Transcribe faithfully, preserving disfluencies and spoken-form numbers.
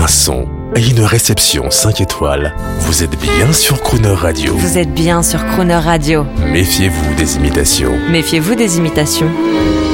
un son et une réception cinq étoiles. Vous êtes bien sur Crooner Radio. Vous êtes bien sur Crooner Radio. Méfiez-vous des imitations. Méfiez-vous des imitations.